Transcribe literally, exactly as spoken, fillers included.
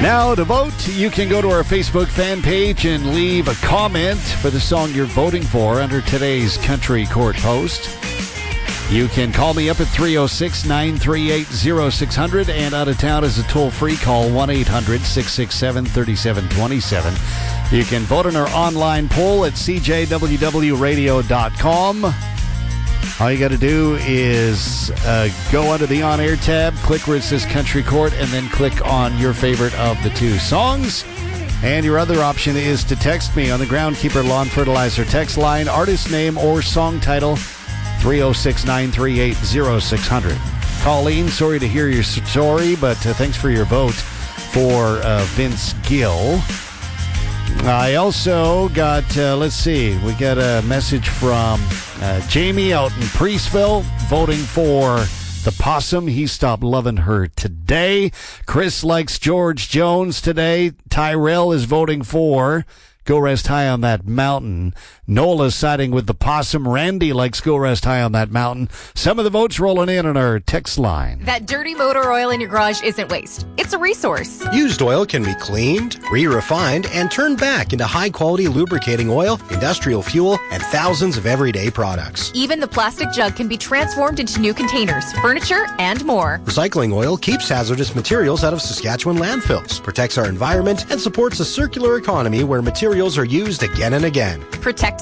Now, to vote, you can go to our Facebook fan page and leave a comment for the song you're voting for under today's Country Court post. You can call me up at three oh six, nine three eight, oh six hundred, and out of town is a toll-free call, one eight hundred, six six seven, three seven two seven. You can vote in our online poll at c j w w radio dot com. All you got to do is uh, go under the on-air tab, click where it says Country Court, and then click on your favorite of the two songs. And your other option is to text me on the Groundkeeper Lawn Fertilizer text line, artist name or song title, three oh six, nine three eight, oh six hundred. Colleen, sorry to hear your story, but uh, thanks for your vote for uh, Vince Gill. I also got, uh, let's see, we got a message from uh, Jamie out in Priestville voting for the Possum. He stopped loving her today. Chris likes George Jones today. Tyrell is voting for Go Rest High on That Mountain. Nola's siding with the Possum. Randy likes Go Rest High on That Mountain. Some of the votes rolling in on our text line. That dirty motor oil in your garage isn't waste. It's a resource. Used oil can be cleaned, re-refined, and turned back into high-quality lubricating oil, industrial fuel, and thousands of everyday products. Even the plastic jug can be transformed into new containers, furniture, and more. Recycling oil keeps hazardous materials out of Saskatchewan landfills, protects our environment, and supports a circular economy where materials are used again and again. Protect